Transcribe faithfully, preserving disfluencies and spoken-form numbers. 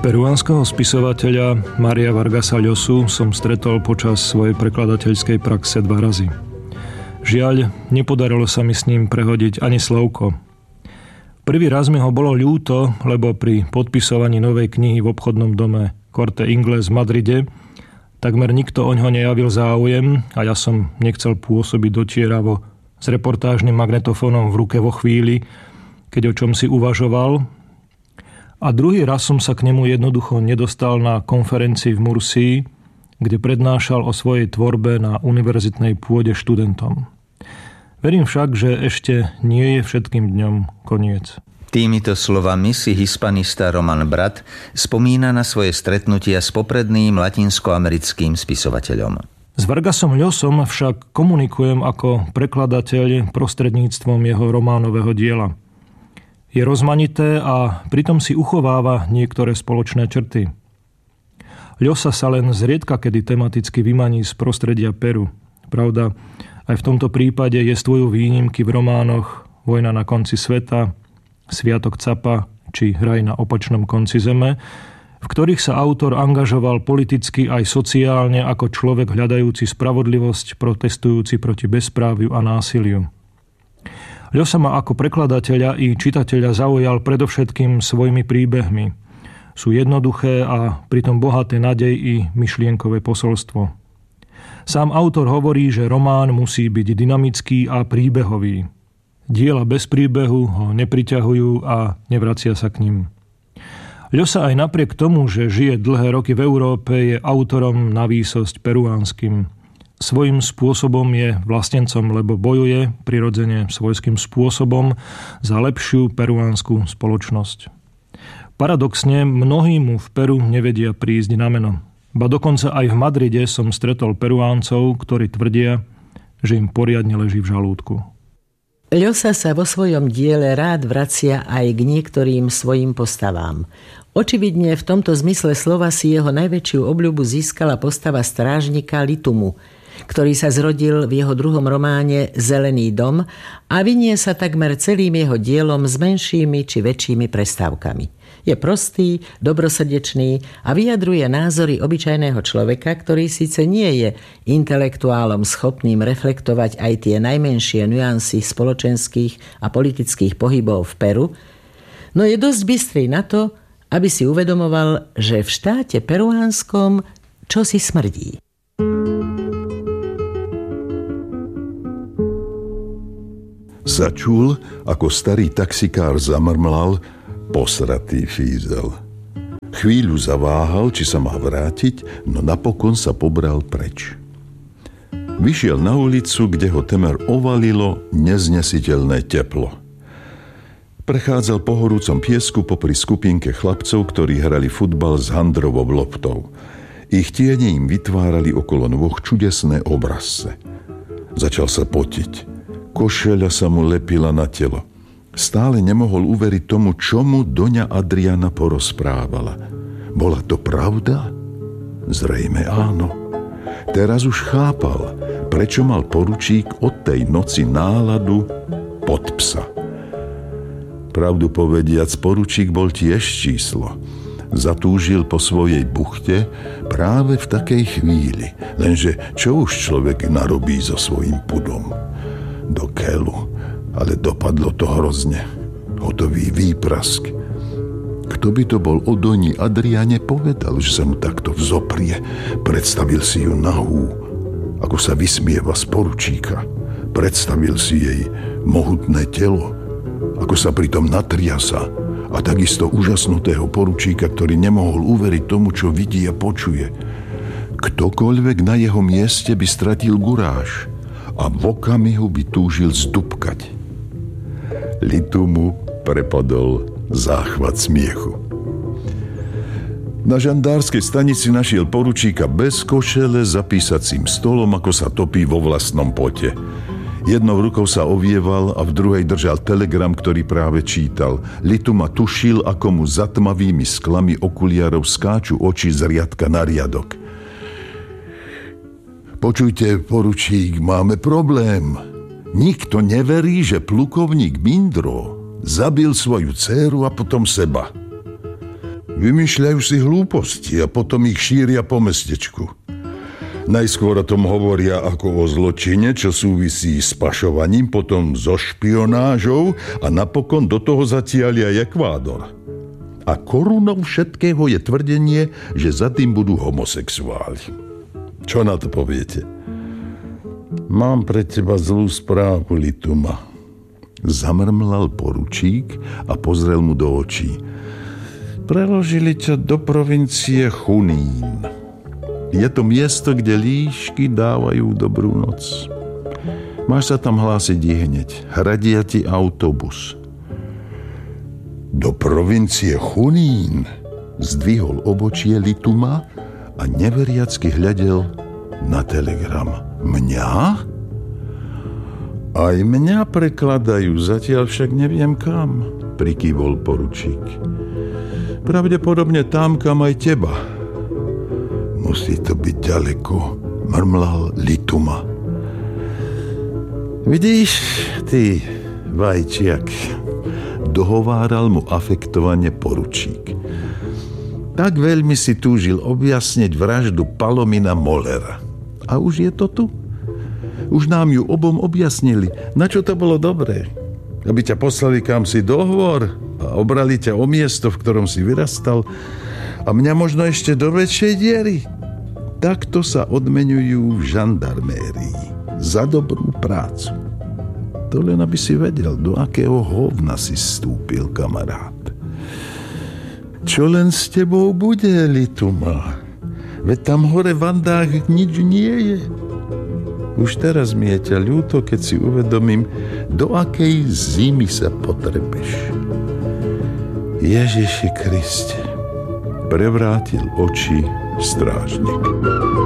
Peruánskeho spisovateľa Maria Vargasa Llosu som stretol počas svojej prekladateľskej praxe dva razy. Žiaľ, nepodarilo sa mi s ním prehodiť ani slovko. Prvý raz mi ho bolo ľúto, lebo pri podpisovaní novej knihy v obchodnom dome Corte Inglés v Madride takmer nikto oňho nejavil záujem a ja som nechcel pôsobiť dotieravo s reportážnym magnetofónom v ruke vo chvíli, keď o čom si uvažoval. A druhý raz som sa k nemu jednoducho nedostal na konferencii v Mursii, kde prednášal o svojej tvorbe na univerzitnej pôde študentom. Verím však, že ešte nie je všetkým dňom koniec. Týmito slovami si hispanista Roman Brat spomína na svoje stretnutia s popredným latinskoamerickým spisovateľom. S Vargasom Llosom však komunikujem ako prekladateľ prostredníctvom jeho románového diela. Je rozmanité a pritom si uchováva niektoré spoločné črty. Llosa sa len zriedka kedy tematicky vymaní z prostredia Peru. Pravda, aj v tomto prípade jestvujú výnimky v románoch Vojna na konci sveta, Sviatok Capa či Raj na opačnom konci zeme, v ktorých sa autor angažoval politicky aj sociálne ako človek hľadajúci spravodlivosť, protestujúci proti bezpráviu a násiliu. Llosa ma ako prekladateľa i čitateľa zaujal predovšetkým svojimi príbehmi. Sú jednoduché a pritom bohaté nádej i myšlienkové posolstvo. Sám autor hovorí, že román musí byť dynamický a príbehový. Diela bez príbehu ho nepriťahujú a nevracia sa k nim. Llosa aj napriek tomu, že žije dlhé roky v Európe, je autorom na výsosť peruánskym. Svojím spôsobom je vlastencom, lebo bojuje prirodzene svojským spôsobom za lepšiu peruánsku spoločnosť. Paradoxne, mnohí mu v Peru nevedia prísť na meno. Ba dokonca aj v Madride som stretol Peruáncov, ktorí tvrdia, že im poriadne leží v žalúdku. Llosa sa vo svojom diele rád vracia aj k niektorým svojim postavám. Očividne v tomto zmysle slova si jeho najväčšiu obľubu získala postava strážnika Litumu, ktorý sa zrodil v jeho druhom románe Zelený dom a vinie sa takmer celým jeho dielom s menšími či väčšími prestávkami. Je prostý, dobrosrdečný a vyjadruje názory obyčajného človeka, ktorý síce nie je intelektuálom schopným reflektovať aj tie najmenšie nuancy spoločenských a politických pohybov v Peru, no je dosť bystrý na to, aby si uvedomoval, že v štáte peruánskom čosi smrdí. Začul, ako starý taxikár zamrmlal, posratý fízel. Chvíľu zaváhal, či sa má vrátiť, no napokon sa pobral preč. Vyšiel na ulicu, kde ho temer ovalilo neznesiteľné teplo. Prechádzal po horúcom piesku popri skupinke chlapcov, ktorí hrali futbal s handrovou loptou. Ich tiene im vytvárali okolo nôh čudesné obrazce. Začal sa potiť. Košeľa sa mu lepila na telo. Stále nemohol uveriť tomu, čomu doňa Adriana porozprávala. Bola to pravda? Zrejme áno. Teraz už chápal, prečo mal poručík od tej noci náladu pod psa. Pravdu povediac, poručík bol tiež číslo. Zatúžil po svojej buchte práve v takej chvíli. Lenže čo už človek narobí so svojím pudom? Do keľu, ale dopadlo to hrozne. Hotový výprask. Kto by to bol o doni Adriane povedal, že sa mu takto vzoprie? Predstavil si ju nahú, ako sa vysmieva z poručíka. Predstavil si jej mohutné telo, ako sa pritom natriasa, a takisto úžasnutého poručíka, ktorý nemohol uveriť tomu, čo vidí a počuje. Ktokoľvek na jeho mieste by stratil guráž a v okamihu by túžil zdupkať. Litumu prepadol záchvat smiechu. Na žandárskej stanici našiel poručíka bez košele za písacím stolom, ako sa topí vo vlastnom pote. Jednou rukou sa ovieval a v druhej držal telegram, ktorý práve čítal. Lituma tušil, ako mu za tmavými sklami okuliarov skáču oči z riadka na riadok. Počujte, poručík, máme problém. Nikto neverí, že plukovník Mindro zabil svoju dcéru a potom seba. Vymýšľajú si hlúposti a potom ich šíria po mestečku. Najskôr o tom hovoria ako o zločine, čo súvisí s pašovaním, potom so špionážou a napokon do toho zatiaľ aj Ekvádor. A korunou všetkého je tvrdenie, že za tým budú homosexuáli. Čo na to poviete? Mám pre teba zlú správu, Lituma. Zamrmlal poručík a pozrel mu do očí. Preložili ťa do provincie Chunín. Je to miesto, kde líšky dávajú dobrú noc. Máš sa tam hlásiť hneď. Hradia ti autobus. Do provincie Chunín? Zdvihol obočie Lituma a neveriacky hľadel na telegram. Mňa? Aj mňa prekladajú, zatiaľ však neviem kam, prikývol poručík. Pravdepodobne tam, kam aj teba. Musí to byť ďaleko, mrmlal Lituma. Vidíš, ty vajčiak, dohováral mu afektovane poručík. Tak veľmi si túžil objasniť vraždu Palomina Mollera. A už je to tu? Už nám ju obom objasnili. Na čo to bolo dobré? Aby ťa poslali kam si dohovor a obrali ťa o miesto, v ktorom si vyrastal, a mňa možno ešte do väčšej diery. Takto sa odmeňujú v žandarmérii za dobrú prácu. To len aby si vedel, do akého hovna si vstúpil, kamarát. Čo len s tebou bude, Lituma? Veď tam hore v Andách nič nie je. Už teraz mi je ťa ľúto, keď si uvedomím, do akej zimy sa potrebeš. Ježiši Kriste, prevrátil oči strážnik.